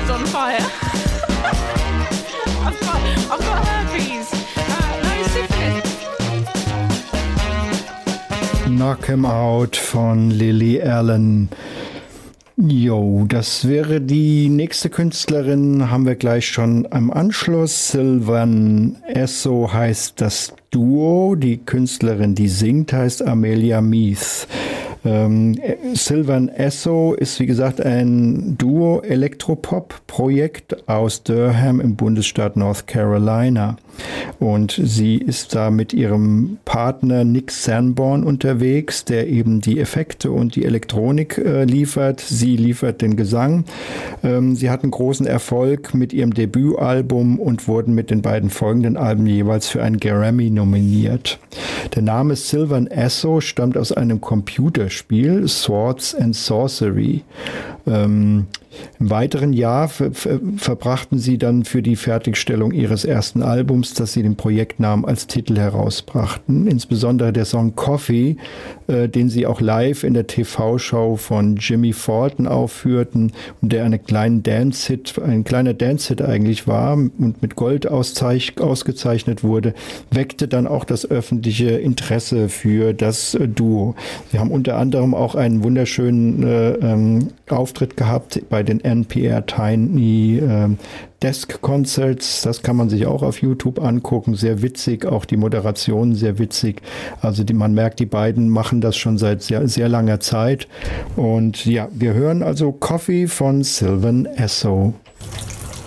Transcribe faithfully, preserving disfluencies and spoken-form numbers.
head's on fire. I've got, I've got herpes. Uh, no syphilis. Knock 'em Out von Lily Allen. Jo, das wäre die nächste Künstlerin, haben wir gleich schon am Anschluss. Sylvan Esso heißt das Duo. Die Künstlerin, die singt, heißt Amelia Meath. Ähm, Sylvan Esso ist, wie gesagt, ein Duo-Elektropop-Projekt aus Durham im Bundesstaat North Carolina. Und sie ist da mit ihrem Partner Nick Sanborn unterwegs, der eben die Effekte und die Elektronik äh, liefert. Sie liefert den Gesang. Ähm, sie hatten großen Erfolg mit ihrem Debütalbum und wurden mit den beiden folgenden Alben jeweils für einen Grammy nominiert. Der Name Sylvan Esso stammt aus einem Computerspiel, Swords and Sorcery. Ähm, Im weiteren Jahr ver ver verbrachten sie dann für die Fertigstellung ihres ersten Albums, das sie den Projektnamen als Titel herausbrachten. Insbesondere der Song Coffee, äh, den sie auch live in der T V-Show von Jimmy Fallon aufführten und der eine kleine Dance-Hit, ein kleiner Dance-Hit eigentlich war und mit Gold ausgezeichnet wurde, weckte dann auch das öffentliche Interesse für das äh, Duo. Sie haben unter anderem auch einen wunderschönen äh, ähm, Auftritt gehabt bei den N P R Tiny äh, Desk Concerts. Das kann man sich auch auf YouTube angucken. Sehr witzig, auch die Moderation sehr witzig. Also die, man merkt, die beiden machen das schon seit sehr, sehr langer Zeit. Und ja, wir hören also Coffee von Sylvan Esso.